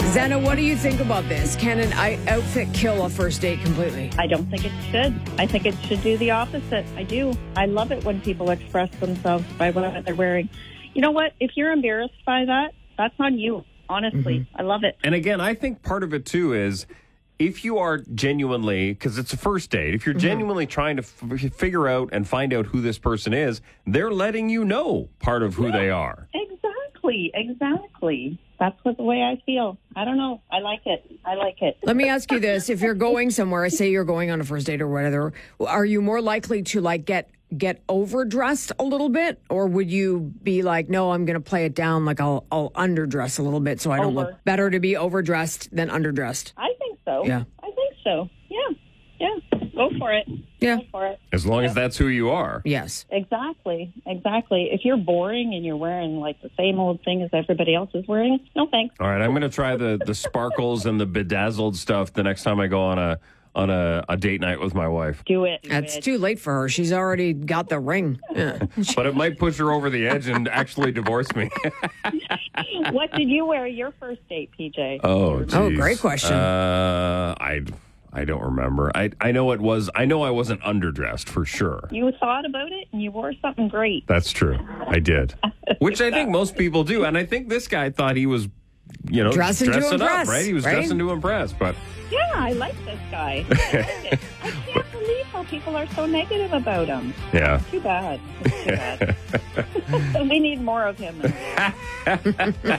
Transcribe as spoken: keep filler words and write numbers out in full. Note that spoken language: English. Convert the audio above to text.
Zana, what do you think about this? Can an I- outfit kill a first date completely? I don't think it should. I think it should do the opposite. I do. I love it when people express themselves by what they're wearing. You know what? If you're embarrassed by that, that's on you. Honestly, mm-hmm. I love it. And again, I think part of it too is if you are genuinely, because it's a first date, if you're mm-hmm. genuinely trying to f- figure out and find out who this person is, they're letting you know part of who yeah, they are. Exactly. Exactly. That's what the way I feel. I don't know. I like it. I like it. Let me ask you this. If you're going somewhere, say you're going on a first date or whatever, are you more likely to like get get overdressed a little bit? Or would you be like, no, I'm going to play it down, like I'll, I'll underdress a little bit so I don't Over. look better to be overdressed than underdressed? I think so. Yeah. I think so. Yeah. Yeah. Go for it. Yeah. Go for it. As long yeah. as that's who you are. Yes. Exactly. Exactly. If you're boring and you're wearing like the same old thing as everybody else is wearing, no thanks. All right. I'm going to try the, the sparkles and the bedazzled stuff the next time I go on a on a, a date night with my wife. Do it. Do That's it. too late for her. She's already got the ring. Yeah. But it might push her over the edge and actually divorce me. What did you wear your first date, P J? Oh, geez. Oh, great question. Uh, I I don't remember. I I know it was. I know I wasn't underdressed for sure. You thought about it and you wore something great. That's true. I did, which I think most people do, and I think this guy thought he was, you know, dressing, dressing to up, impress, right? He was right? dressing to impress, but. Yeah, I like this guy. I, like it. I can't believe how people are so negative about him. Yeah. Too bad. It's too bad. We need more of him.